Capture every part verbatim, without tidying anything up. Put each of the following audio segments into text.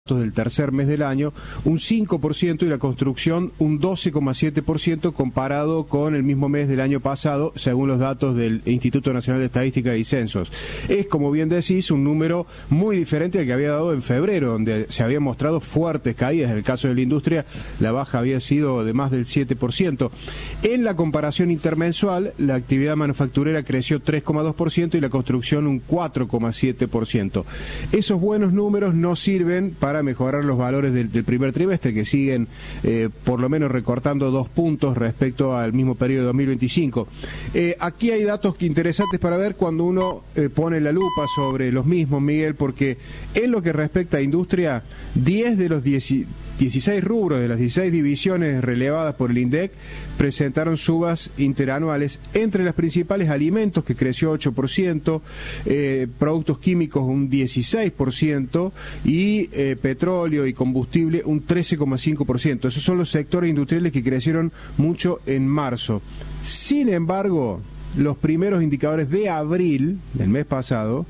del tercer mes del año, un cinco por ciento, y la construcción un doce coma siete por ciento comparado con el mismo mes del año pasado, según los datos del Instituto Nacional de Estadística y Censos. Es, como bien decís, un número muy diferente al que había dado en febrero, donde se habían mostrado fuertes caídas. En el caso de la industria, la baja había sido de más del siete por ciento. En la comparación intermensual, la actividad manufacturera creció tres coma dos por ciento y la construcción un cuatro coma siete por ciento. Esos buenos números no sirven para mejorar los valores del, del primer trimestre, que siguen eh, por lo menos recortando dos puntos respecto al mismo periodo de dos mil veinticinco. Eh, aquí hay datos interesantes para ver cuando uno eh, pone la lupa sobre los mismos, Miguel, porque en lo que respecta a industria, diez de los dieciséis rubros de las dieciséis divisiones relevadas por el INDEC presentaron subas interanuales. Entre las principales, alimentos, que creció ocho por ciento, eh, productos químicos un dieciséis por ciento y eh, petróleo y combustible un trece coma cinco por ciento. Esos son los sectores industriales que crecieron mucho en marzo. Sin embargo, los primeros indicadores de abril del mes pasado,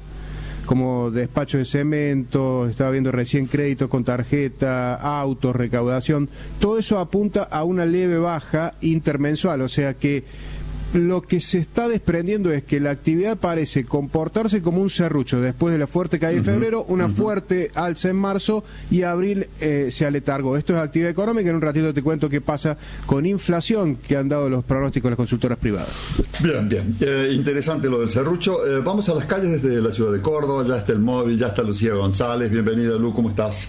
como despacho de cemento, estaba viendo recién créditos con tarjeta, autos, recaudación, todo eso apunta a una leve baja intermensual, o sea que lo que se está desprendiendo es que la actividad parece comportarse como un serrucho después de la fuerte caída de febrero, una uh-huh. fuerte alza en marzo, y abril eh, se aletargó. Esto es actividad económica. En un ratito te cuento qué pasa con inflación, que han dado los pronósticos de las consultoras privadas. Bien, bien. Eh, interesante lo del serrucho. Eh, vamos a las calles desde la ciudad de Córdoba. Ya está el móvil, ya está Lucía González. Bienvenida, Lu, ¿cómo estás?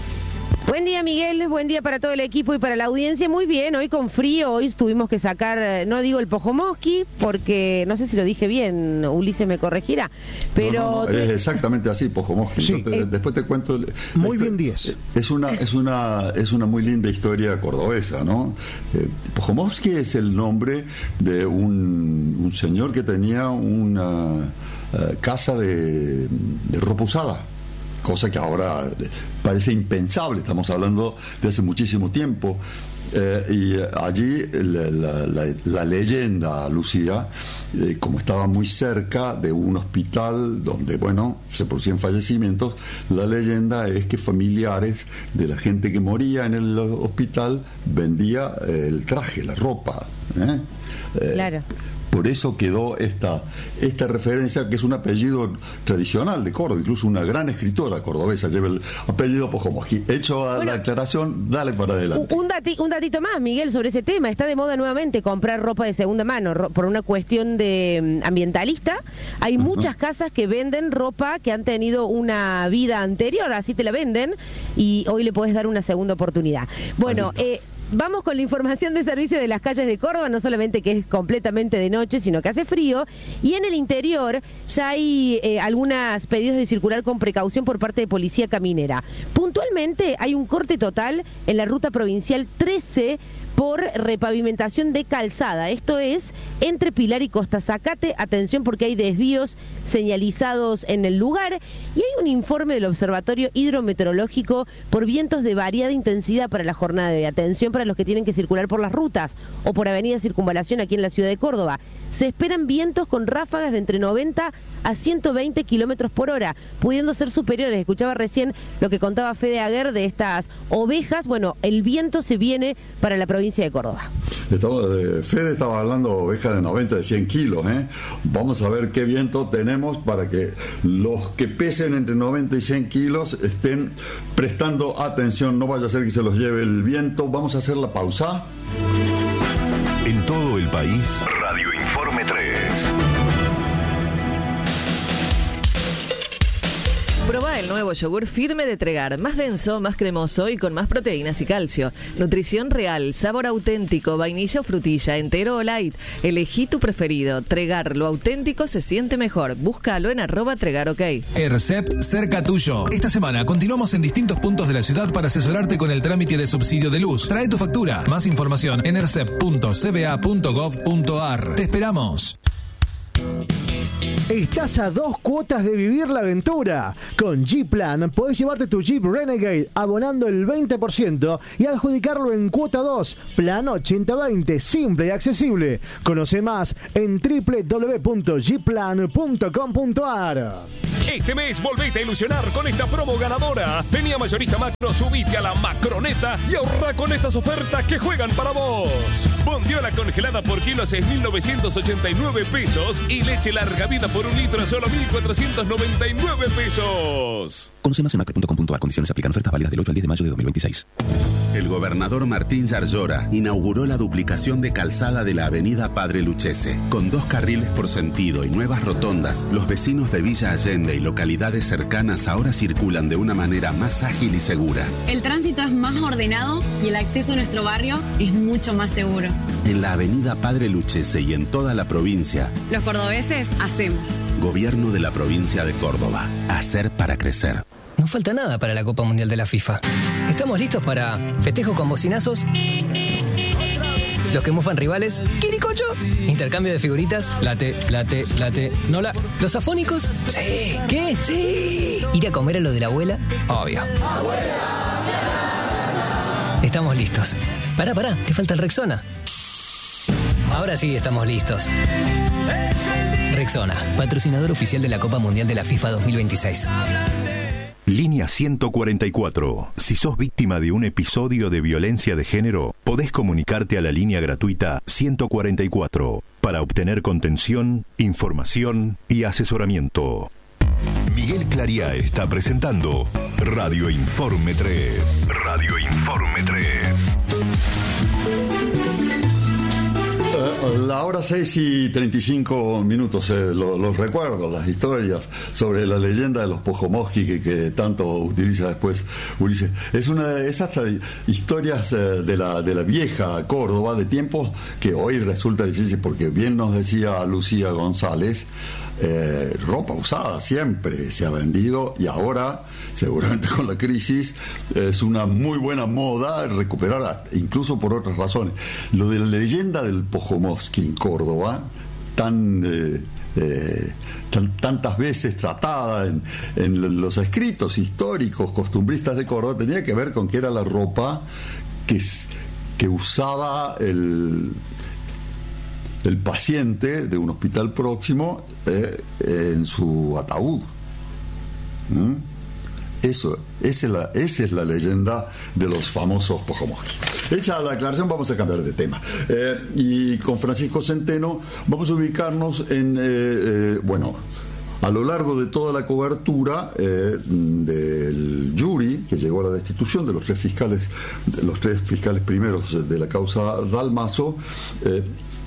Buen día, Miguel, buen día para todo el equipo y para la audiencia. Muy bien, hoy con frío, hoy tuvimos que sacar, no digo el Pojomosqui, porque no sé si lo dije bien, Ulises me corregirá, pero... No, no, no, es exactamente así, Pojomosqui. Sí, te, eh, después te cuento... Muy este, bien, diez. Es una, es, una, es una muy linda historia cordobesa, ¿no? Eh, Pojomosqui es el nombre de un, un señor que tenía una uh, casa de, de ropa usada, cosa que ahora parece impensable. Estamos hablando de hace muchísimo tiempo. Eh, y allí la, la, la, la leyenda, Lucía, eh, como estaba muy cerca de un hospital donde, bueno, se producían fallecimientos, la leyenda es que familiares de la gente que moría en el hospital vendía eh, el traje, la ropa. ¿eh? Eh, claro. Por eso quedó esta, esta referencia, que es un apellido tradicional de Córdoba. Incluso una gran escritora cordobesa lleva el apellido Pojomosqui. Hecho a bueno, la aclaración, dale para adelante. Un, dati, un datito más, Miguel, sobre ese tema. Está de moda nuevamente comprar ropa de segunda mano ro, por una cuestión de ambientalista. Hay uh-huh. muchas casas que venden ropa que han tenido una vida anterior, así te la venden, y hoy le podés dar una segunda oportunidad. Bueno, eh... vamos con la información de servicio de las calles de Córdoba, no solamente que es completamente de noche, sino que hace frío, y en el interior ya hay eh, algunos pedidos de circular con precaución por parte de Policía Caminera. Puntualmente hay un corte total en la ruta provincial trece por repavimentación de calzada. Esto es entre Pilar y Costa Zacate. Atención, porque hay desvíos señalizados en el lugar, y hay un informe del Observatorio Hidrometeorológico por vientos de variada intensidad para la jornada de hoy. Atención para los que tienen que circular por las rutas o por Avenida Circunvalación aquí en la ciudad de Córdoba. Se esperan vientos con ráfagas de entre noventa a ciento veinte kilómetros por hora, pudiendo ser superiores. Escuchaba recién lo que contaba Fede Aguer de estas ovejas. Bueno, el viento se viene para la provincia de Córdoba. Estaba, eh, Fede estaba hablando de ovejas de noventa, de cien kilos. ¿eh? Vamos a ver qué viento tenemos para que los que pesen entre noventa y cien kilos estén prestando atención. No vaya a ser que se los lleve el viento. Vamos a hacer la pausa. En todo el país, Radio Informe tres. Probá el nuevo yogur firme de Tregar, más denso, más cremoso y con más proteínas y calcio. Nutrición real, sabor auténtico, vainilla o frutilla, entero o light. Elegí tu preferido. Tregar, lo auténtico se siente mejor. Búscalo en arroba Tregar OK. ERCEP cerca tuyo. Esta semana continuamos en distintos puntos de la ciudad para asesorarte con el trámite de subsidio de luz. Trae tu factura. Más información en ercep punto c b a punto gov punto a r. Te esperamos. Estás a dos cuotas de vivir la aventura. Con G-Plan podés llevarte tu Jeep Renegade abonando el veinte por ciento y adjudicarlo en cuota dos. Plan ochenta veinte, simple y accesible. Conoce más en doble u doble u doble u punto g plan punto com punto a r. Este mes volvete a ilusionar con esta promo ganadora. Vení a Mayorista Macro, subite a la Macroneta y ahorra con estas ofertas que juegan para vos. Bondiola congelada por kilo a seis mil novecientos ochenta y nueve pesos y leche larga vida por un litro a solo mil cuatrocientos noventa y nueve pesos. Conoce más en macro punto com punto a r. Condiciones aplican. Ofertas válidas del ocho al diez de mayo de dos mil veintiséis. El gobernador Martín Yarlora inauguró la duplicación de calzada de la avenida Padre Lucchese. Con dos carriles por sentido y nuevas rotondas, los vecinos de Villa Allende y localidades cercanas ahora circulan de una manera más ágil y segura. El tránsito es más ordenado y el acceso a nuestro barrio es mucho más seguro. En la avenida Padre Lucchese y en toda la provincia, los cordobeses hacemos. Gobierno de la provincia de Córdoba. Hacer para crecer. No falta nada para la Copa Mundial de la FIFA. Estamos listos para festejo con bocinazos, los que mufan rivales, quiricocho, intercambio de figuritas, late, late, late, nola, los afónicos, sí, ¿qué? Sí, ir a comer a lo de la abuela, obvio. Estamos listos. Pará, pará, te falta el Rexona. Ahora sí estamos listos. Rexona, patrocinador oficial de la Copa Mundial de la FIFA dos mil veintiséis. Línea ciento cuarenta y cuatro. Si sos víctima de un episodio de violencia de género, podés comunicarte a la línea gratuita ciento cuarenta y cuatro para obtener contención, información y asesoramiento. Miguel Clariá está presentando Radio Informe tres. Radio Informe tres. La hora seis y treinta y cinco minutos, eh, lo, los recuerdos, las historias sobre la leyenda de los Pojomosqui que, que tanto utiliza después Ulises. Es una de esas historias eh, de, la, de la vieja Córdoba, de tiempos que hoy resulta difícil, porque bien nos decía Lucía González, eh, ropa usada siempre se ha vendido y ahora, seguramente con la crisis, es una muy buena moda recuperar, incluso por otras razones. Lo de la leyenda del Pojomosqui en Córdoba, tan, eh, eh, tan tantas veces tratada en, en los escritos históricos costumbristas de Córdoba, tenía que ver con que era la ropa que, que usaba el el paciente de un hospital próximo eh, en su ataúd. ¿Mm? Eso, esa es, la, esa es la leyenda de los famosos Pojomosqui. Hecha la aclaración, vamos a cambiar de tema. Eh, y con Francisco Centeno vamos a ubicarnos en, eh, eh, bueno, a lo largo de toda la cobertura eh, del jury que llegó a la destitución de los tres fiscales, de los tres fiscales primeros de la causa Dalmazo. Eh,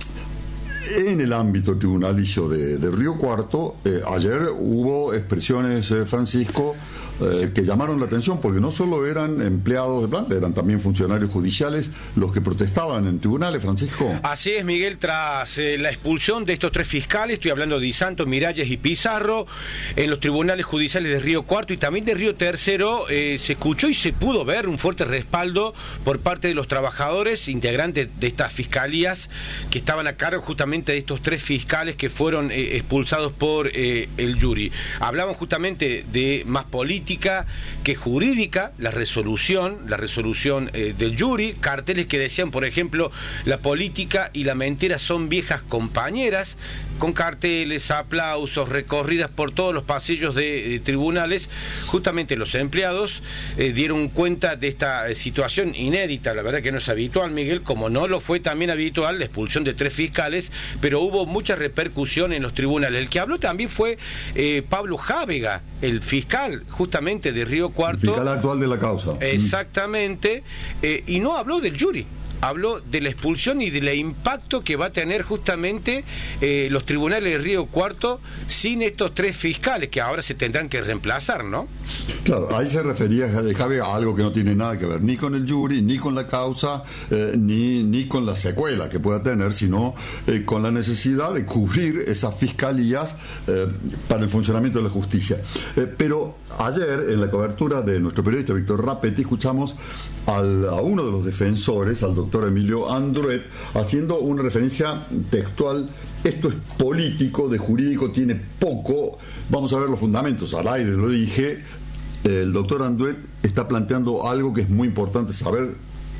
En el ámbito tribunalicio de, de Río Cuarto, eh, ayer hubo expresiones, eh, Francisco, eh, que llamaron la atención, porque no solo eran empleados de planta, eran también funcionarios judiciales los que protestaban en tribunales, Francisco. Así es, Miguel, tras eh, la expulsión de estos tres fiscales, estoy hablando de Di Santo, Miralles y Pizarro, en los tribunales judiciales de Río Cuarto y también de Río Tercero, eh, se escuchó y se pudo ver un fuerte respaldo por parte de los trabajadores integrantes de estas fiscalías que estaban a cargo justamente de estos tres fiscales que fueron eh, expulsados por eh, el jury. Hablaban justamente de más política que jurídica, la resolución, la resolución eh, del jury, carteles que decían, por ejemplo, la política y la mentira son viejas compañeras, con carteles, aplausos, recorridas por todos los pasillos de, de tribunales. Justamente los empleados eh, dieron cuenta de esta eh, situación inédita, la verdad que no es habitual, Miguel, como no lo fue también habitual la expulsión de tres fiscales, pero hubo mucha repercusión en los tribunales. El que habló también fue eh, Pablo Jávega, el fiscal justamente de Río Cuarto. El fiscal actual de la causa. Exactamente, eh, y no habló del jury. Habló de la expulsión y del impacto que va a tener justamente eh, los tribunales de Río Cuarto sin estos tres fiscales que ahora se tendrán que reemplazar, ¿no? Claro, ahí se refería Javier a algo que no tiene nada que ver ni con el jury, ni con la causa, eh, ni, ni con la secuela que pueda tener, sino eh, con la necesidad de cubrir esas fiscalías eh, para el funcionamiento de la justicia. Eh, pero ayer, en la cobertura de nuestro periodista Víctor Rapetti, escuchamos al, a uno de los defensores, al doctor doctor Emilio Andruet, haciendo una referencia textual. Esto es político, de jurídico tiene poco. Vamos a ver los fundamentos. Al aire lo dije. El doctor Andruet está planteando algo que es muy importante saber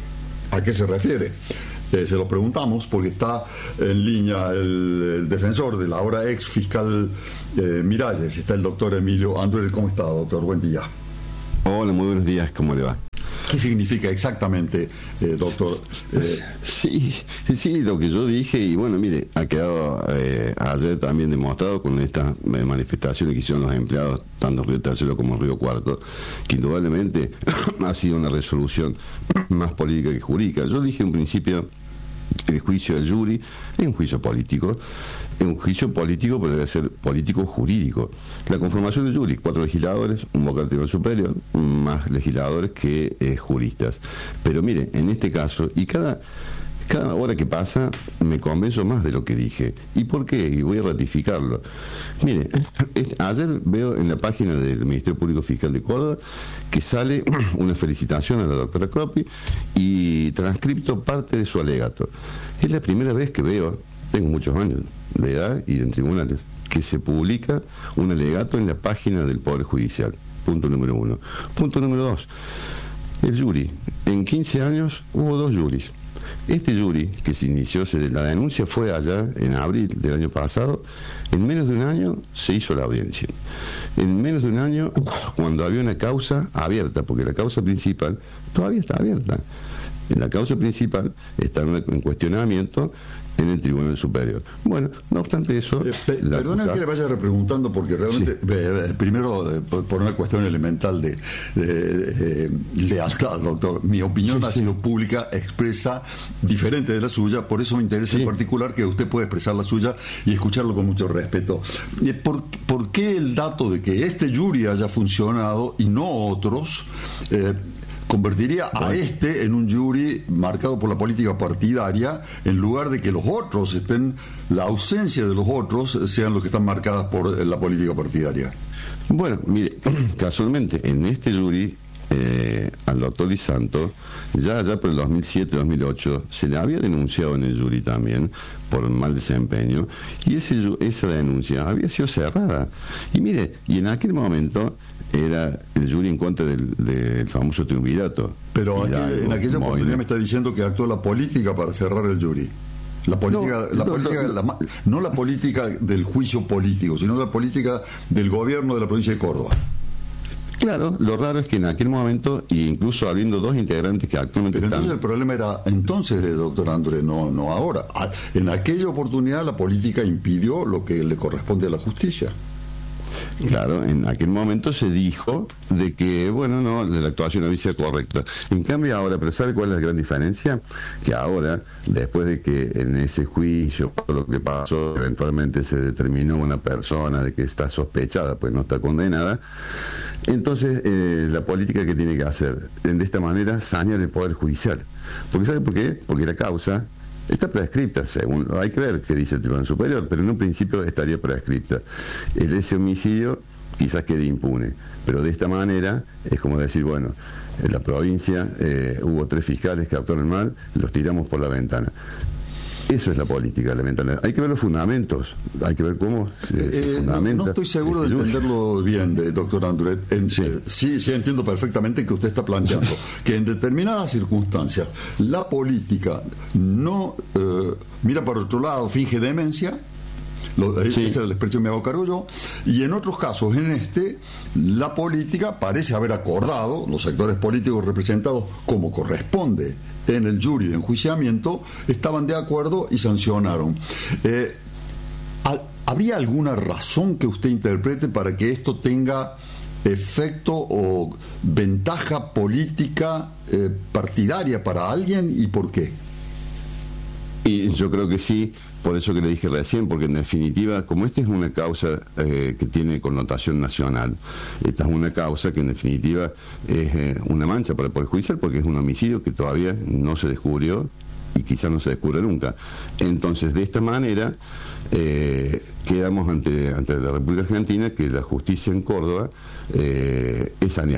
a qué se refiere. Eh, se lo preguntamos porque está en línea el, el defensor de la ahora ex fiscal eh, Miralles. Está el doctor Emilio Andruet. ¿Cómo está, doctor? Buen día. Hola, muy buenos días. ¿Cómo le va? ¿Qué significa exactamente, eh, doctor? Eh, sí, sí, lo que yo dije, y bueno, mire, ha quedado eh, ayer también demostrado con estas eh, manifestaciones que hicieron los empleados, tanto en Río Tercero como en Río Cuarto, que indudablemente ha sido una resolución más política que jurídica. Yo dije en un principio, el juicio del jury es un juicio político, es un juicio político, pero debe ser político-jurídico. La conformación del jury, cuatro legisladores, un vocal tribunal superior, más legisladores que eh, juristas. Pero mire, en este caso, y cada... Cada hora que pasa me convenzo más de lo que dije. ¿Y por qué? Y voy a ratificarlo. Mire, ayer veo en la página del Ministerio Público Fiscal de Córdoba que sale una felicitación a la doctora Croppi y transcripto parte de su alegato. Es la primera vez que veo, tengo muchos años de edad y en tribunales, que se publica un alegato en la página del Poder Judicial. Punto número uno. Punto número dos. El jury. En quince años hubo dos juries. Este jury que se inició, se, la denuncia fue allá en abril del año pasado, en menos de un año se hizo la audiencia. En menos de un año, cuando había una causa abierta, porque la causa principal todavía está abierta. La causa principal está en cuestionamiento en el Tribunal Superior. Bueno, no obstante eso... Eh, pe perdona que le vaya repreguntando, porque realmente, sí. eh, primero, eh, por, por una cuestión elemental de, de, de, de lealtad, doctor, mi opinión sí, ha sido sí. pública, expresa, diferente de la suya, por eso me interesa sí. en particular que usted pueda expresar la suya y escucharlo con mucho respeto. Eh, ¿por, ¿Por qué el dato de que este jury haya funcionado y no otros... Eh, convertiría a este en un jury marcado por la política partidaria, en lugar de que los otros estén, la ausencia de los otros sean los que están marcadas por la política partidaria? Bueno, mire, casualmente en este jury eh, al doctor Luis Santos, ya ya por el dos mil siete dos mil ocho se le había denunciado en el jury también por mal desempeño, y ese, esa denuncia había sido cerrada. Y mire, y en aquel momento era el jury en contra del, del famoso triunvirato. Pero aquí, en aquella oportunidad me está diciendo que actuó la política para cerrar el jury. La política, no, la no, política no, la, no la política del juicio político, sino la política del gobierno de la provincia de Córdoba. Claro, lo raro es que en aquel momento, e incluso habiendo dos integrantes que actualmente Pero están... entonces el problema era entonces, doctor André, no, no ahora. En aquella oportunidad la política impidió lo que le corresponde a la justicia. Claro, en aquel momento se dijo de que, bueno, no, la actuación había sido correcta. En cambio ahora, pero ¿sabe cuál es la gran diferencia? Que ahora, después de que en ese juicio, por lo que pasó, eventualmente se determinó una persona de que está sospechada, pues no está condenada, entonces eh, la política que tiene que hacer, de esta manera, sanear el Poder Judicial. Porque ¿sabe por qué? Porque la causa está prescripta, según hay que ver qué dice el Tribunal Superior, pero en un principio estaría prescripta. El ese homicidio quizás quede impune, pero de esta manera es como decir, bueno, en la provincia eh, hubo tres fiscales que actuaron mal, los tiramos por la ventana. Eso es la política, lamentablemente. Hay que ver los fundamentos, hay que ver cómo se, se eh, fundamenta. No, no estoy seguro este de entenderlo bien, de, doctor Andruet. En, sí. Eh, sí, sí entiendo perfectamente que usted está planteando que en determinadas circunstancias la política no eh, mira para otro lado, finge demencia. Lo, sí. Esa es la expresión que me hago cargo yo. Y en otros casos, en este, la política parece haber acordado, los sectores políticos representados como corresponde en el jury de enjuiciamiento, estaban de acuerdo y sancionaron. Eh, ¿Habría alguna razón que usted interprete para que esto tenga efecto o ventaja política eh, partidaria para alguien, y por qué? Y yo creo que sí, por eso que le dije recién, porque en definitiva, como esta es una causa eh, que tiene connotación nacional, esta es una causa que en definitiva es eh, una mancha para el Poder Judicial, porque es un homicidio que todavía no se descubrió y quizás no se descubre nunca. Entonces, de esta manera, eh, quedamos ante, ante la República Argentina que la justicia en Córdoba eh, es saneada.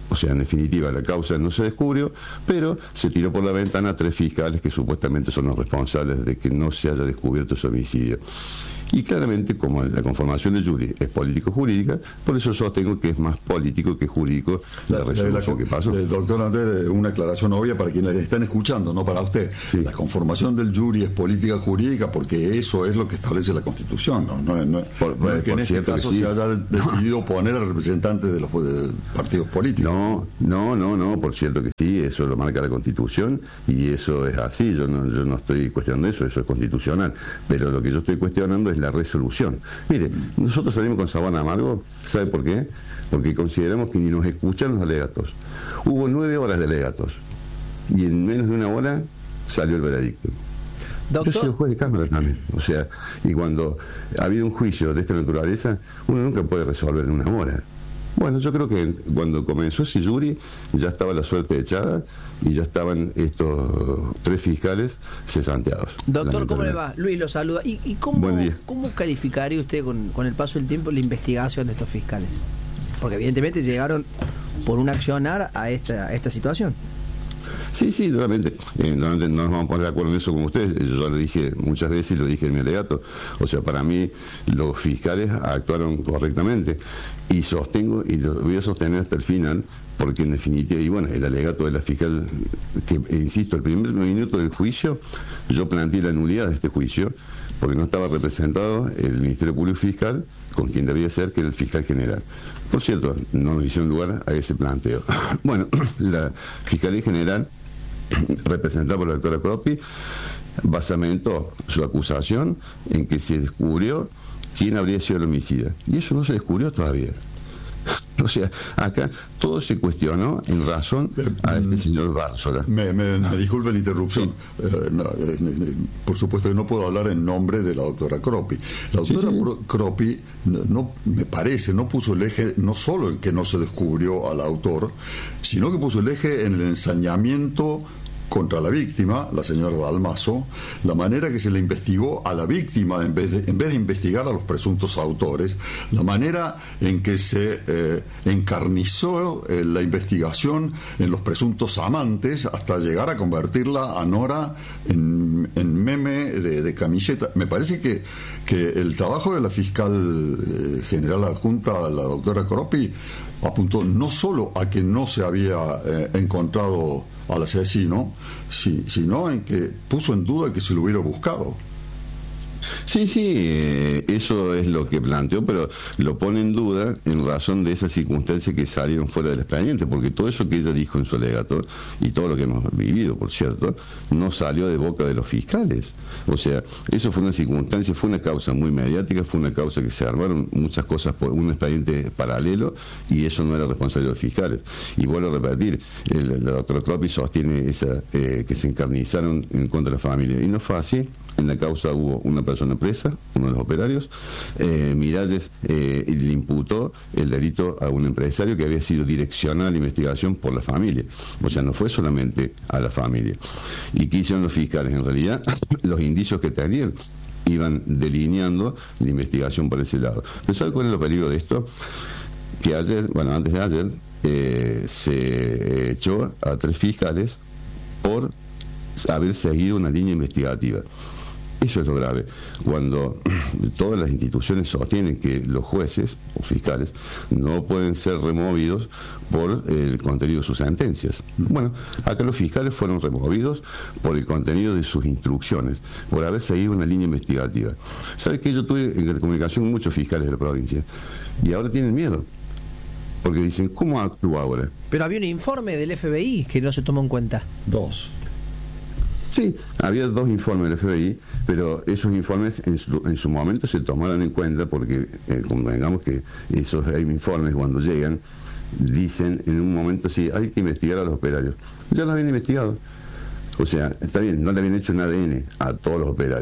O sea, en definitiva, la causa no se descubrió, pero se tiró por la ventana a tres fiscales que supuestamente son los responsables de que no se haya descubierto ese homicidio. Y claramente, como la conformación de jury es político-jurídica, por eso sostengo que es más político que jurídico la, la resolución la, que pasó. El doctor Andrés, una aclaración obvia para quienes están escuchando, no para usted. Sí. La conformación del jury es política-jurídica porque eso es lo que establece la Constitución. No, no, no, por, no es que en este caso sí. se haya decidido poner a representantes de los de partidos políticos. No, no, no, no, por cierto que sí, eso lo marca la Constitución y eso es así. Yo no, yo no estoy cuestionando eso, eso es constitucional. Pero lo que yo estoy cuestionando es la resolución. Mire, nosotros salimos con sabor amargo, ¿sabe por qué? Porque consideramos que ni nos escuchan los alegatos. Hubo nueve horas de alegatos y en menos de una hora salió el veredicto. Doctor. Yo soy el juez de cámara también, o sea, y cuando ha habido un juicio de esta naturaleza, uno nunca puede resolver en una hora. Bueno, yo creo que cuando comenzó ese jury ya estaba la suerte echada y ya estaban estos tres fiscales cesanteados. Doctor, ¿cómo le va? Luis lo saluda. ¿Y, y cómo, cómo calificaría usted con, con el paso del tiempo la investigación de estos fiscales? Porque evidentemente llegaron por un accionar a esta, a esta situación. Sí, sí, realmente, eh, realmente no nos vamos a poner de acuerdo en eso con ustedes. Yo lo dije muchas veces y lo dije en mi alegato. O sea, para mí los fiscales actuaron correctamente y sostengo y lo voy a sostener hasta el final porque en definitiva, y bueno, el alegato de la fiscal, que insisto, el primer minuto del juicio yo planteé la nulidad de este juicio porque no estaba representado el Ministerio Público Fiscal con quien debía ser, que era el fiscal general. Por cierto, no nos hicieron lugar a ese planteo. Bueno, la Fiscalía General, representada por la doctora Croppi, basamentó su acusación en que se descubrió quién habría sido el homicida. Y eso no se descubrió todavía. O sea, acá todo se cuestionó en razón a este señor Bársola. Me, me, me disculpe la interrupción. Sí. Eh, no, eh, por supuesto que no puedo hablar en nombre de la doctora Croppi. La doctora sí, sí. Croppi, no, no, me parece, no puso el eje no solo en que no se descubrió al autor, sino que puso el eje en el ensañamiento contra la víctima, la señora Dalmazo, la manera que se le investigó a la víctima en vez de, en vez de investigar a los presuntos autores, la manera en que se eh, encarnizó eh, la investigación en los presuntos amantes hasta llegar a convertirla a Nora en, en meme de, de camiseta. Me parece que, que el trabajo de la fiscal eh, general adjunta, la doctora Croppi, apuntó no solo a que no se había eh, encontrado al asesino, sí, sino en que puso en duda que se lo hubiera buscado. Sí, sí, eh, eso es lo que planteó, pero lo pone en duda en razón de esas circunstancias que salieron fuera del expediente, porque todo eso que ella dijo en su alegato, y todo lo que hemos vivido, por cierto, no salió de boca de los fiscales. O sea, eso fue una circunstancia, fue una causa muy mediática, fue una causa que se armaron muchas cosas por un expediente paralelo, y eso no era responsabilidad de los fiscales. Y vuelvo a repetir, el, la doctora Croppi sostiene esa, eh, que se encarnizaron en contra de la familia, y no fue así. En la causa hubo una persona presa, uno de los operarios. Eh, Miralles eh, le imputó el delito a un empresario que había sido direccionado a la investigación por la familia. O sea, no fue solamente a la familia. ¿Y qué hicieron los fiscales? En realidad, los indicios que tenían iban delineando la investigación por ese lado. ¿Pero sabe cuál es el peligro de esto? Que ayer, bueno, antes de ayer, eh, se echó a tres fiscales por haber seguido una línea investigativa. Eso es lo grave, cuando todas las instituciones sostienen que los jueces o fiscales no pueden ser removidos por el contenido de sus sentencias. Bueno, acá los fiscales fueron removidos por el contenido de sus instrucciones, por haber seguido una línea investigativa. ¿Sabe que yo tuve en comunicación con muchos fiscales de la provincia? Y ahora tienen miedo, porque dicen, ¿cómo actúa ahora? Pero había un informe del F B I que no se tomó en cuenta. Dos. Sí, había dos informes del F B I, pero esos informes en su, en su momento se tomaron en cuenta porque, eh, convengamos que esos informes cuando llegan, dicen en un momento, sí, hay que investigar a los operarios. Ya los habían investigado. O sea, está bien, no le habían hecho un A D N a todos los operarios,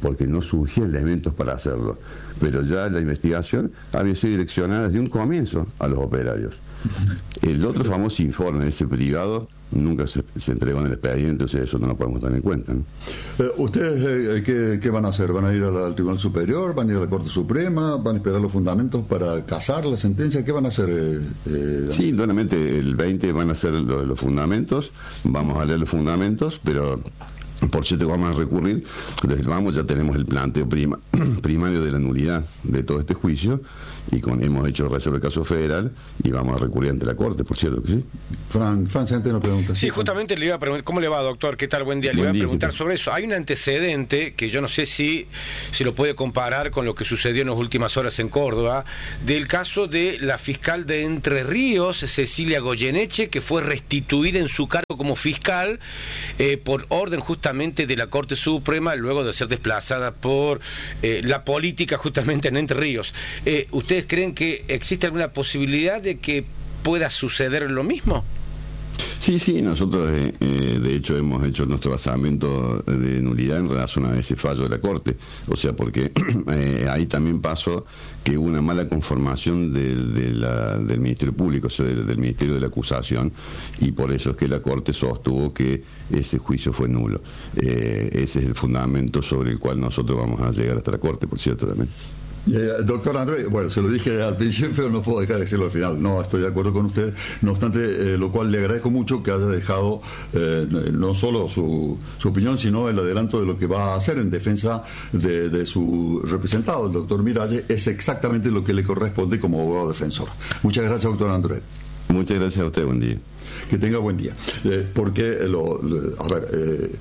porque no surgían elementos para hacerlo. Pero ya la investigación había sido direccionada desde un comienzo a los operarios. El otro famoso informe, ese privado, nunca se, se entregó en el expediente, o sea, eso no lo podemos tener en cuenta, ¿no? Eh, ¿Ustedes eh, ¿qué, qué van a hacer? ¿Van a ir al, al Tribunal Superior? ¿Van a ir a la Corte Suprema? ¿Van a esperar los fundamentos para casar la sentencia? ¿Qué van a hacer? Eh, eh, sí, indudablemente el veinte van a ser los, los fundamentos, vamos a leer los fundamentos, pero por cierto vamos a recurrir, desde el vamos ya tenemos el planteo prima, primario de la nulidad de todo este juicio, y con, hemos hecho reserva del caso federal y vamos a recurrir ante la Corte, por cierto que sí. Fran, Fran Centeno pregunta. Sí, justamente le iba a preguntar, ¿cómo le va, doctor? ¿Qué tal? Buen día. Le Buen iba a día, preguntar sobre eso. Hay un antecedente que yo no sé si se lo puede comparar con lo que sucedió en las últimas horas en Córdoba, del caso de la fiscal de Entre Ríos, Cecilia Goyeneche, que fue restituida en su cargo como fiscal eh, por orden justamente de la Corte Suprema, luego de ser desplazada por eh, la política justamente en Entre Ríos. Eh, ¿Ustedes creen que existe alguna posibilidad de que pueda suceder lo mismo? Sí, sí, nosotros eh, eh, de hecho hemos hecho nuestro basamento de nulidad en relación a ese fallo de la Corte, o sea, porque eh, ahí también pasó que hubo una mala conformación de, de la, del Ministerio Público, o sea, del, del Ministerio de la Acusación, y por eso es que la Corte sostuvo que ese juicio fue nulo. Eh, ese es el fundamento sobre el cual nosotros vamos a llegar hasta la Corte, por cierto, también. Eh, doctor Andrés, bueno, se lo dije al principio, pero no puedo dejar de decirlo al final. No, estoy de acuerdo con usted. No obstante, eh, lo cual le agradezco mucho que haya dejado eh, no solo su, su opinión, sino el adelanto de lo que va a hacer en defensa de, de su representado, el doctor Miralles. Es exactamente lo que le corresponde como abogado defensor. Muchas gracias, doctor Andrés. Muchas gracias a usted, buen día. Que tenga buen día. Eh, porque, lo, lo, a ver, eh,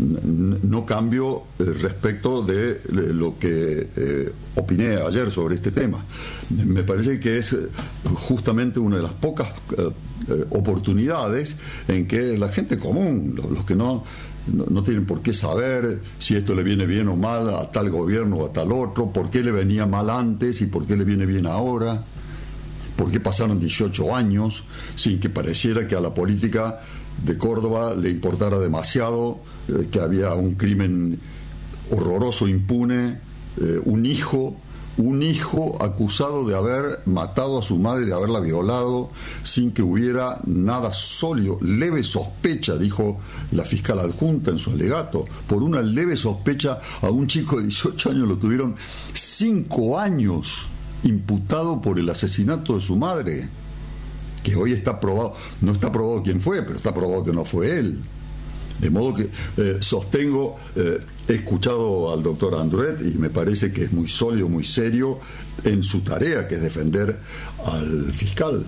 no cambio eh, respecto de lo que eh, opiné ayer sobre este tema. Me parece que es justamente una de las pocas eh, eh, oportunidades en que la gente común, los, los que no No, no tienen por qué saber si esto le viene bien o mal a tal gobierno o a tal otro, por qué le venía mal antes y por qué le viene bien ahora, por qué pasaron dieciocho años sin que pareciera que a la política de Córdoba le importara demasiado, eh, que había un crimen horroroso, impune, eh, un hijo un hijo acusado de haber matado a su madre, de haberla violado, sin que hubiera nada sólido, leve sospecha, dijo la fiscal adjunta en su alegato, por una leve sospecha a un chico de dieciocho años lo tuvieron cinco años imputado por el asesinato de su madre, que hoy está probado, no está probado quién fue, pero está probado que no fue él. De modo que eh, sostengo, eh, he escuchado al doctor Andret y me parece que es muy sólido, muy serio en su tarea, que es defender al fiscal.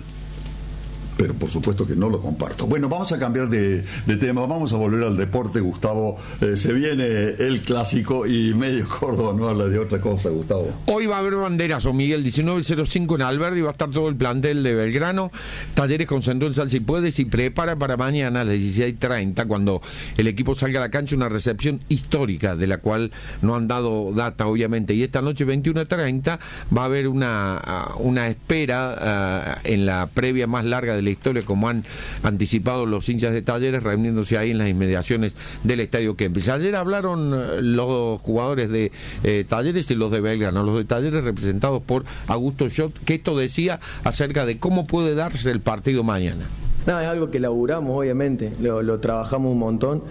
Pero por supuesto que no lo comparto. Bueno, vamos a cambiar de, de tema, vamos a volver al deporte, Gustavo. Eh, se viene el clásico y medio Córdoba no habla de otra cosa, Gustavo. Hoy va a haber banderazo, Miguel, diecinueve cero cinco en Alberdi, va a estar todo el plantel de Belgrano. Talleres concentró en Sal Si Puedes y prepara para mañana a las dieciséis treinta, cuando el equipo salga a la cancha, una recepción histórica de la cual no han dado data, obviamente. Y esta noche, veintiuno treinta, va a haber una, una espera uh, en la previa más larga de la historia, como han anticipado los hinchas de Talleres, reuniéndose ahí en las inmediaciones del Estadio Kempes. Ayer hablaron los jugadores de eh, Talleres y los de Belgrano, los de Talleres representados por Augusto Schott, que esto decía acerca de cómo puede darse el partido mañana. No, es algo que laburamos, obviamente, lo, lo trabajamos un montón.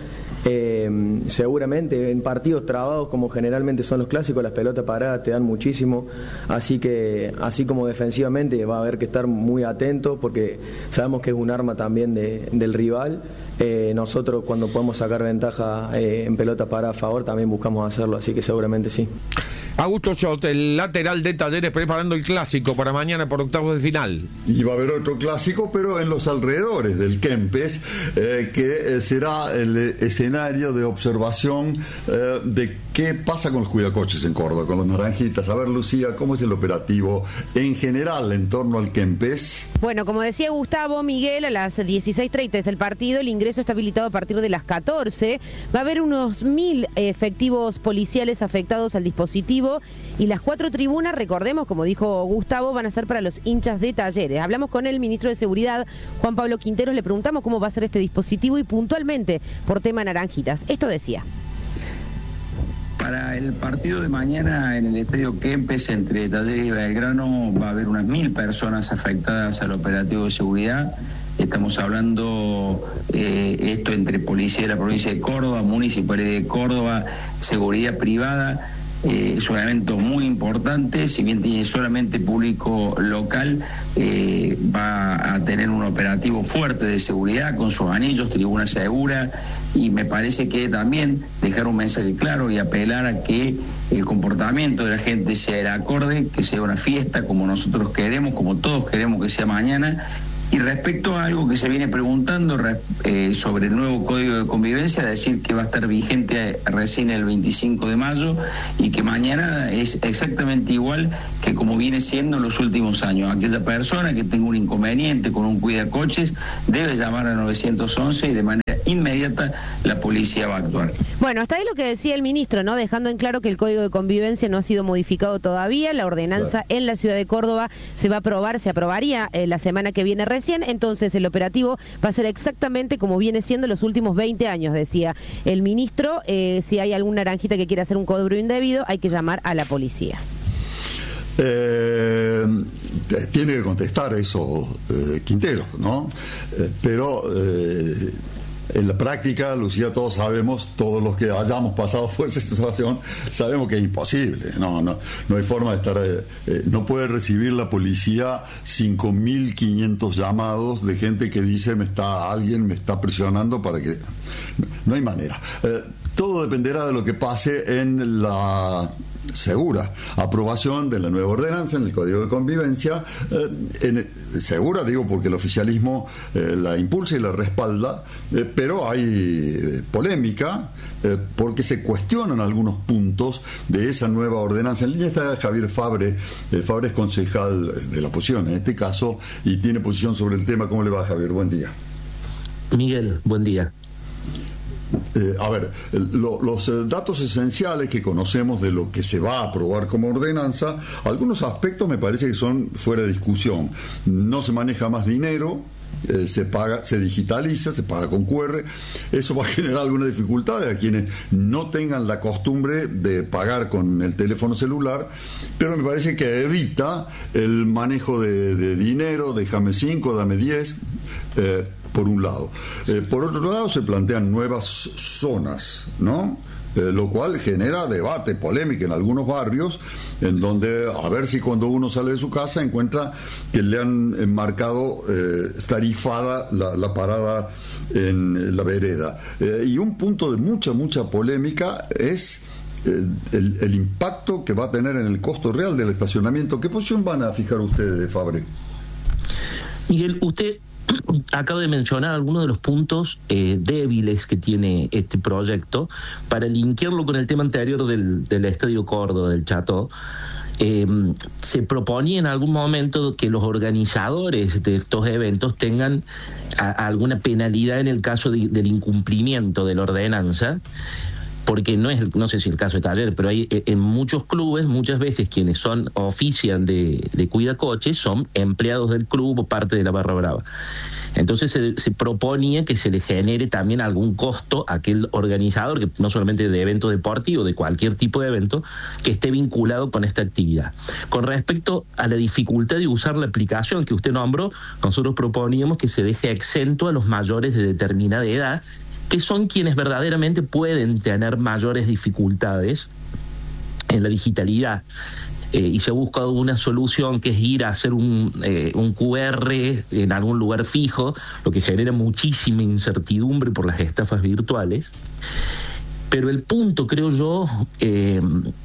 Eh, seguramente en partidos trabados, como generalmente son los clásicos, las pelotas paradas te dan muchísimo, así que así como defensivamente va a haber que estar muy atento, porque sabemos que es un arma también de, del rival. Eh, nosotros cuando podemos sacar ventaja eh, en pelota parada a favor también buscamos hacerlo, así que seguramente sí. Augusto Schott, el lateral de Talleres, preparando el clásico para mañana por octavos de final. Y va a haber otro clásico, pero en los alrededores del Kempes, eh, que eh, será el escenario de observación eh, de qué pasa con los cuidacoches en Córdoba, con los naranjitas. A ver, Lucía, ¿cómo es el operativo en general en torno al Kempes? Bueno, como decía Gustavo, Miguel, a las dieciséis treinta es el partido, el ingreso está habilitado a partir de las catorce. Va a haber unos mil efectivos policiales afectados al dispositivo, y las cuatro tribunas, recordemos, como dijo Gustavo, van a ser para los hinchas de Talleres. Hablamos con el ministro de Seguridad, Juan Pablo Quinteros, le preguntamos cómo va a ser este dispositivo y puntualmente por tema naranjitas. Esto decía. Para el partido de mañana en el Estadio Kempes entre Talleres y Belgrano va a haber unas mil personas afectadas al operativo de seguridad. Estamos hablando eh, esto entre policía de la provincia de Córdoba, municipalidad de Córdoba, seguridad privada. Eh, es un evento muy importante, si bien tiene solamente público local, eh, va a tener un operativo fuerte de seguridad con sus anillos, tribuna segura, y me parece que también dejar un mensaje claro y apelar a que el comportamiento de la gente sea el acorde, que sea una fiesta como nosotros queremos, como todos queremos que sea mañana. Y respecto a algo que se viene preguntando eh, sobre el nuevo Código de Convivencia, decir que va a estar vigente recién el veinticinco de mayo y que mañana es exactamente igual que como viene siendo en los últimos años. Aquella persona que tenga un inconveniente con un cuidacoches debe llamar a nueve once y de manera inmediata la policía va a actuar. Bueno, hasta ahí lo que decía el ministro, ¿no? Dejando en claro que el Código de Convivencia no ha sido modificado todavía. La ordenanza en la ciudad de Córdoba se va a aprobar, se aprobaría eh, la semana que viene recién. Entonces el operativo va a ser exactamente como viene siendo los últimos veinte años, decía el ministro. Eh, si hay algún naranjita que quiera hacer un cobro indebido, hay que llamar a la policía. Eh, tiene que contestar eso eh, Quintero, ¿no? Eh, pero eh, en la práctica, Lucía, todos sabemos, todos los que hayamos pasado por esa situación, sabemos que es imposible. No, no, no hay forma de estar. Eh, eh, no puede recibir la policía cinco mil quinientos llamados de gente que dice me está alguien me está presionando para que. No, no hay manera. Eh, todo dependerá de lo que pase en la segura aprobación de la nueva ordenanza en el Código de Convivencia. Eh, en, segura, digo, porque el oficialismo eh, la impulsa y la respalda, eh, pero hay eh, polémica eh, porque se cuestionan algunos puntos de esa nueva ordenanza. En línea está Javier Fabre. eh, Fabre es concejal de la oposición en este caso y tiene posición sobre el tema. ¿Cómo le va, Javier? Buen día. Miguel, buen día. Eh, a ver, lo, los eh, datos esenciales que conocemos de lo que se va a aprobar como ordenanza, algunos aspectos me parece que son fuera de discusión. No se maneja más dinero, eh, se paga, se digitaliza, se paga con Q R. Eso va a generar algunas dificultades a quienes no tengan la costumbre de pagar con el teléfono celular, pero me parece que evita el manejo de, de dinero, déjame cinco, dame diez. Eh, por un lado. Eh, por otro lado, se plantean nuevas zonas, ¿no? Eh, lo cual genera debate, polémica en algunos barrios, en donde a ver si cuando uno sale de su casa encuentra que le han enmarcado eh, tarifada la, la parada en la vereda. Eh, y un punto de mucha, mucha polémica es eh, el, el impacto que va a tener en el costo real del estacionamiento. ¿Qué posición van a fijar ustedes, Fabre? Miguel, usted acabo de mencionar algunos de los puntos eh, débiles que tiene este proyecto. Para linkearlo con el tema anterior del, del Estadio Córdoba, del Chateau, eh, se proponía en algún momento que los organizadores de estos eventos tengan a, alguna penalidad en el caso de, del incumplimiento de la ordenanza, porque no es, no sé si el caso de Taller, pero hay en muchos clubes, muchas veces quienes son ofician de, de cuidacoches son empleados del club o parte de la barra brava. Entonces se, se proponía que se le genere también algún costo a aquel organizador, que no solamente de eventos deportivos, de cualquier tipo de evento, que esté vinculado con esta actividad. Con respecto a la dificultad de usar la aplicación que usted nombró, nosotros proponíamos que se deje exento a los mayores de determinada edad, que son quienes verdaderamente pueden tener mayores dificultades en la digitalidad. Eh, y se ha buscado una solución que es ir a hacer un, eh, un Q R en algún lugar fijo, lo que genera muchísima incertidumbre por las estafas virtuales. Pero el punto, creo yo, eh,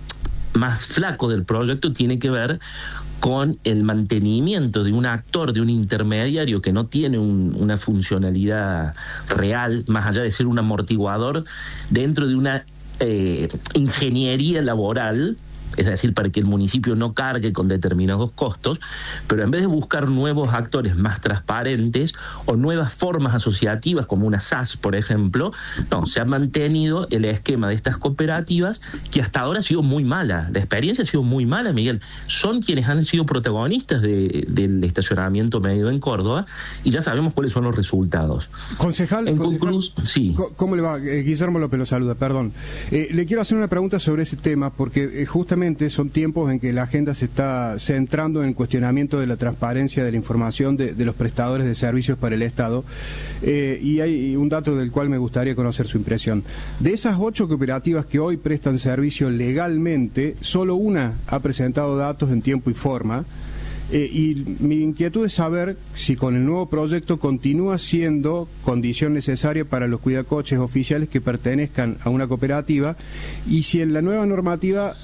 más flaco del proyecto tiene que ver con el mantenimiento de un actor, de un intermediario que no tiene un, una funcionalidad real, más allá de ser un amortiguador, dentro de una eh, ingeniería laboral es decir, para que el municipio no cargue con determinados costos, pero en vez de buscar nuevos actores más transparentes o nuevas formas asociativas como una S A S, por ejemplo, no, se ha mantenido el esquema de estas cooperativas que hasta ahora ha sido muy mala. La experiencia ha sido muy mala, Miguel. Son quienes han sido protagonistas de, del estacionamiento medio en Córdoba y ya sabemos cuáles son los resultados. Concejal, en concejal conclusión, sí. ¿Cómo le va? Eh, Guillermo López lo saluda, perdón. Eh, le quiero hacer una pregunta sobre ese tema porque eh, justamente son tiempos en que la agenda se está centrando en el cuestionamiento de la transparencia de la información de, de los prestadores de servicios para el Estado eh, y hay un dato del cual me gustaría conocer su impresión. De esas ocho cooperativas que hoy prestan servicio legalmente, solo una ha presentado datos en tiempo y forma. Eh, y mi inquietud es saber si con el nuevo proyecto continúa siendo condición necesaria para los cuidacoches oficiales que pertenezcan a una cooperativa y si en la nueva normativa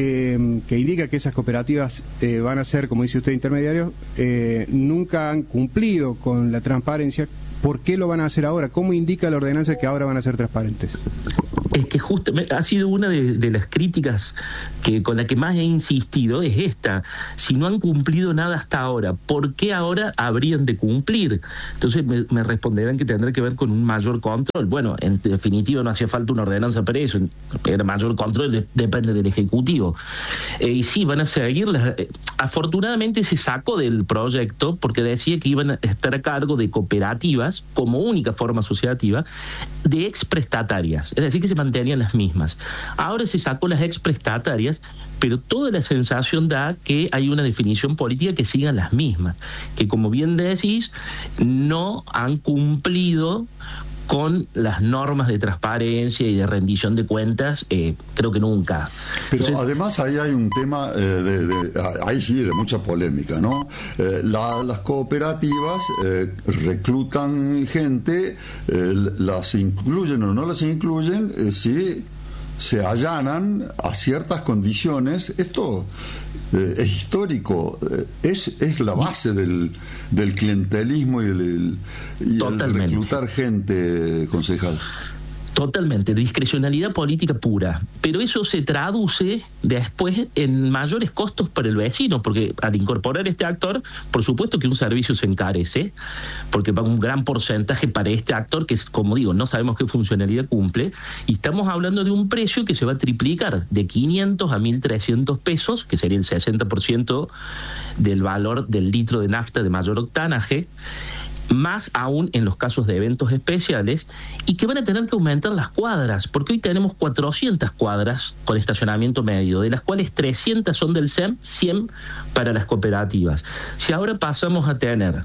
eh, que indica que esas cooperativas eh, van a ser, como dice usted, intermediarios, eh, nunca han cumplido con la transparencia, ¿por qué lo van a hacer ahora? ¿Cómo indica la ordenanza que ahora van a ser transparentes? Es que justamente ha sido una de, de las críticas que con la que más he insistido, es esta. Si no han cumplido nada hasta ahora, ¿por qué ahora habrían de cumplir? Entonces me, me responderán que tendrá que ver con un mayor control. Bueno, en definitiva no hacía falta una ordenanza para eso. El mayor control de, depende del Ejecutivo. Eh, y sí, van a seguir. Las, eh, afortunadamente se sacó del proyecto porque decía que iban a estar a cargo de cooperativas como única forma asociativa de exprestatarias. Es decir, que se mantenían las mismas. Ahora se sacó las exprestatarias, pero toda la sensación da que hay una definición política que sigan las mismas, que como bien decís, no han cumplido con las normas de transparencia y de rendición de cuentas, eh, creo que nunca. Pero Entonces, además ahí hay un tema, eh, de, de, ahí sí, de mucha polémica, ¿no? Eh, la, las cooperativas eh, reclutan gente, eh, las incluyen o no las incluyen, eh, si se allanan a ciertas condiciones. Esto eh, es histórico, eh, es, es la base del, del clientelismo y el, y el reclutar gente, concejal. Totalmente, discrecionalidad política pura, pero eso se traduce después en mayores costos para el vecino, porque al incorporar este actor, por supuesto que un servicio se encarece, porque va un gran porcentaje para este actor que, como digo, no sabemos qué funcionalidad cumple, y estamos hablando de un precio que se va a triplicar de quinientos a mil trescientos pesos, que sería el sesenta por ciento del valor del litro de nafta de mayor octanaje, más aún en los casos de eventos especiales, y que van a tener que aumentar las cuadras, porque hoy tenemos cuatrocientas cuadras con estacionamiento medio, de las cuales trescientas son del S E M, cien para las cooperativas. Si ahora pasamos a tener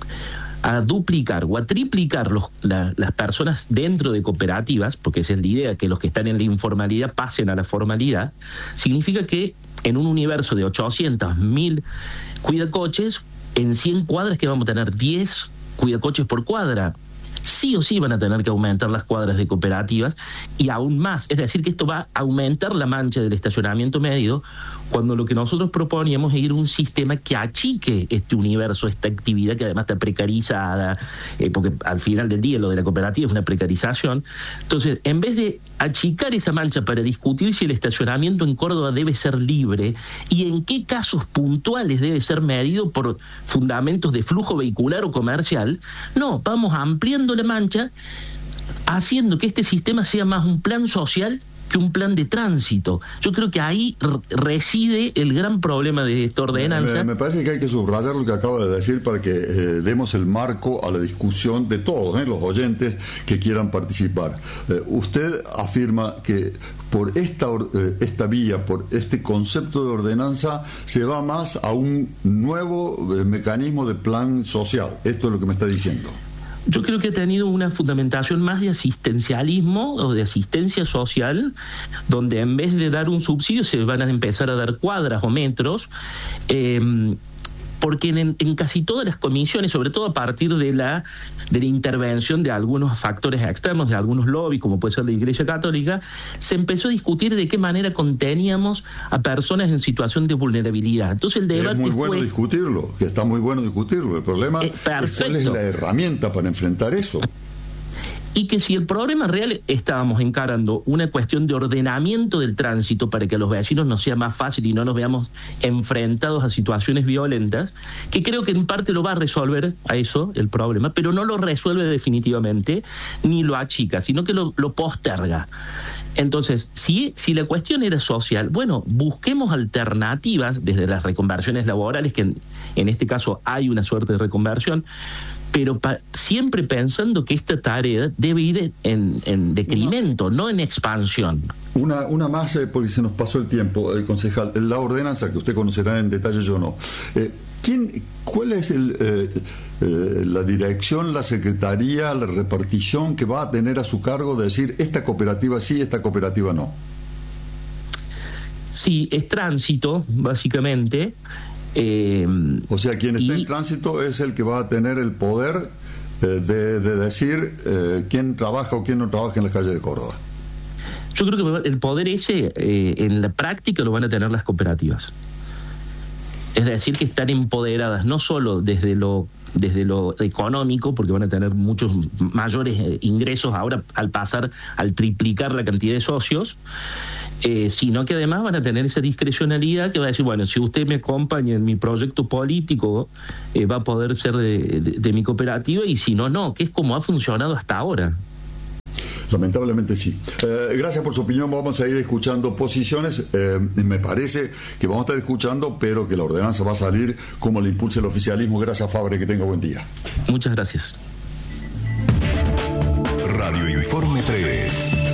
a duplicar o a triplicar los, la, las personas dentro de cooperativas, porque esa es la idea, que los que están en la informalidad pasen a la formalidad, significa que en un universo de ochocientos, mil cuidacoches, en cien cuadras que vamos a tener diez cuidacoches por cuadra. Sí o sí van a tener que aumentar las cuadras de cooperativas y aún más. Es decir, que esto va a aumentar la mancha del estacionamiento medio, cuando lo que nosotros proponíamos es ir a un sistema que achique este universo, esta actividad que además está precarizada, eh, porque al final del día lo de la cooperativa es una precarización. Entonces, en vez de achicar esa mancha para discutir si el estacionamiento en Córdoba debe ser libre y en qué casos puntuales debe ser medido por fundamentos de flujo vehicular o comercial, no, vamos ampliando la mancha, haciendo que este sistema sea más un plan social que un plan de tránsito. Yo creo que ahí reside el gran problema de esta ordenanza. Me, me parece que hay que subrayar lo que acaba de decir para que eh, demos el marco a la discusión de todos, eh, los oyentes que quieran participar. Eh, usted afirma que por esta, eh, esta vía, por este concepto de ordenanza, se va más a un nuevo eh, mecanismo de plan social. Esto es lo que me está diciendo. Yo creo que ha tenido una fundamentación más de asistencialismo o de asistencia social, donde en vez de dar un subsidio se van a empezar a dar cuadras o metros, eh, porque en, en casi todas las comisiones, sobre todo a partir de la, de la intervención de algunos factores externos, de algunos lobbies, como puede ser la Iglesia Católica, se empezó a discutir de qué manera conteníamos a personas en situación de vulnerabilidad. Entonces el debate es muy bueno fue... discutirlo, que está muy bueno discutirlo. El problema eh, es cuál es la herramienta para enfrentar eso. y que si el problema real estábamos encarando una cuestión de ordenamiento del tránsito para que a los vecinos nos sea más fácil y no nos veamos enfrentados a situaciones violentas, que creo que en parte lo va a resolver a eso el problema, pero no lo resuelve definitivamente ni lo achica, sino que lo, lo posterga. Entonces, si, si la cuestión era social, bueno, busquemos alternativas desde las reconversiones laborales, que en, en este caso hay una suerte de reconversión, pero pa, siempre pensando que esta tarea debe ir en, en decremento, no en expansión. Una, una más, eh, porque se nos pasó el tiempo, eh, concejal. La ordenanza, que usted conocerá en detalle, yo no. Eh, ¿quién, ¿Cuál es el, eh, eh, la dirección, la secretaría, la repartición que va a tener a su cargo de decir esta cooperativa sí, esta cooperativa no? Sí, es tránsito, básicamente. Eh, o sea, quien está y, en tránsito es el que va a tener el poder eh, de, de decir eh, quién trabaja o quién no trabaja en la calle de Córdoba. Yo creo que el poder ese eh, en la práctica lo van a tener las cooperativas. Es decir, que están empoderadas no solo desde lo desde lo económico, porque van a tener muchos mayores eh, ingresos ahora al pasar, al triplicar la cantidad de socios, eh, sino que además van a tener esa discrecionalidad que va a decir, bueno, si usted me acompaña en mi proyecto político, eh, va a poder ser de, de, de mi cooperativa, y si no, no, que es como ha funcionado hasta ahora. Lamentablemente sí. Eh, gracias por su opinión. Vamos a ir escuchando posiciones. Eh, me parece que vamos a estar escuchando, pero que la ordenanza va a salir como le impulse el oficialismo. Gracias, Fabre, que tenga buen día. Muchas gracias. Radio Informe tres.